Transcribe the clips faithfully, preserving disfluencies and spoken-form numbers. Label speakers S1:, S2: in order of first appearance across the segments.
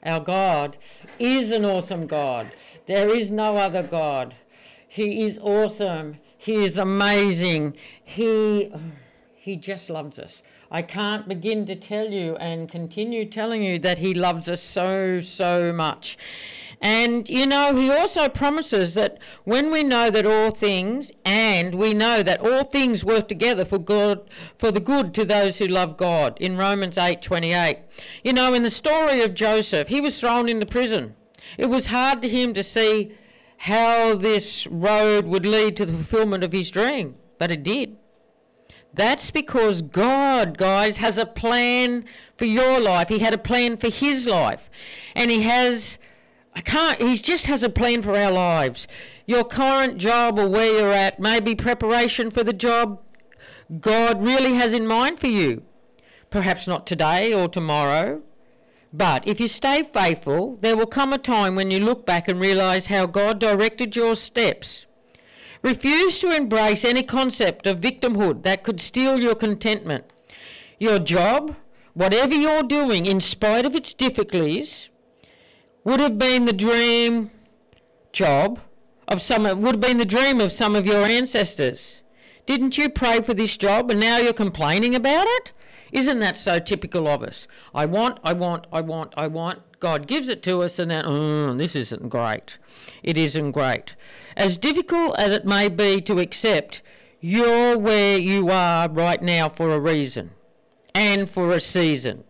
S1: Our God is an awesome God. There is no other God. He is awesome. He is amazing. He, he just loves us. I can't begin to tell you and continue telling you that he loves us so, so much. And, you know, he also promises that when we know that all things, and we know that all things work together for good, for the good to those who love God, in Romans eight twenty-eight. You know, in the story of Joseph, he was thrown into prison. It was hard to him to see how this road would lead to the fulfillment of his dream, but it did. That's because God, guys, has a plan for your life. He had a plan for his life. And he has, I can't, he just has a plan for our lives. Your current job or where you're at, maybe preparation for the job God really has in mind for you. Perhaps not today or tomorrow. But if you stay faithful, there will come a time when you look back and realise how God directed your steps. Refuse to embrace any concept of victimhood that could steal your contentment. Your job, whatever you're doing, in spite of its difficulties, would have been the dream job of some, would have been the dream of some of your ancestors. Didn't you pray for this job and now you're complaining about it? Isn't that so typical of us? I want, I want, I want, I want. God gives it to us and then, oh, this isn't great. It isn't great. As difficult as it may be to accept, you're where you are right now for a reason and for a season.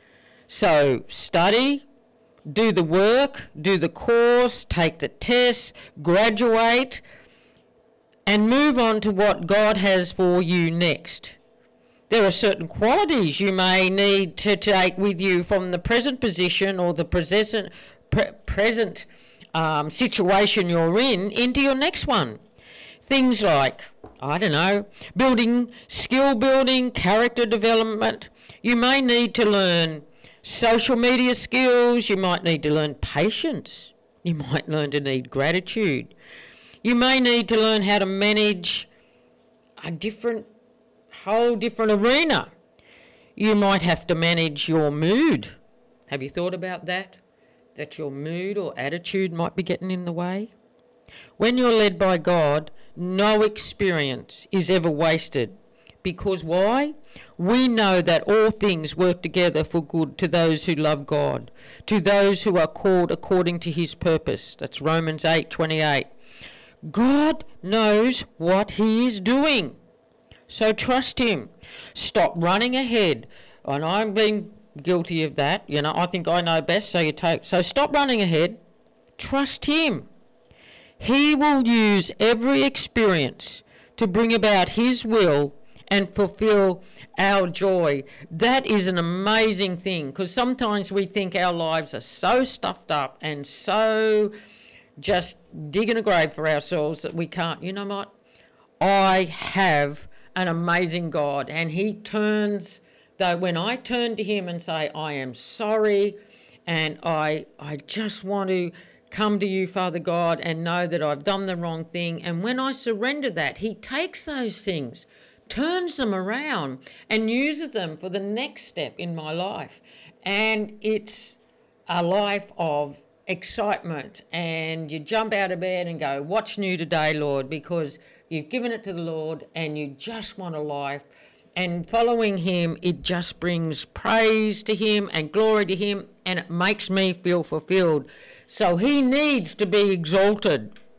S1: So study, do the work, do the course, take the tests, graduate, and move on to what God has for you next. There are certain qualities you may need to take with you from the present position or the present, pre- present um, situation you're in into your next one. Things like, I don't know, building, skill building, character development. You may need to learn social media skills. You might need to learn patience. You might learn to need gratitude. You may need to learn how to manage a different whole different arena. You might have to manage your mood. Have you thought about that? That your mood or attitude might be getting in the way? When you're led by God, no experience is ever wasted. Because why? We know that all things work together for good to those who love God, to those who are called according to his purpose. That's Romans eight twenty-eight. God knows what he is doing. So trust him. Stop running ahead. And I'm being guilty of that. You know, I think I know best, so you take. So stop running ahead. Trust him. He will use every experience to bring about his will and fulfill our joy. That is an amazing thing, because sometimes we think our lives are so stuffed up and so just digging a grave for ourselves that we can't. You know what? I have an amazing God, and he turns, though when I turn to him and say, I am sorry, and I I just want to come to you, Father God, and know that I've done the wrong thing, and when I surrender that, he takes those things, turns them around, and uses them for the next step in my life. And it's a life of excitement, and you jump out of bed and go, what's new today, Lord? Because you've given it to the Lord and you just want a life. And following him, it just brings praise to him and glory to him, and it makes me feel fulfilled. So he needs to be exalted.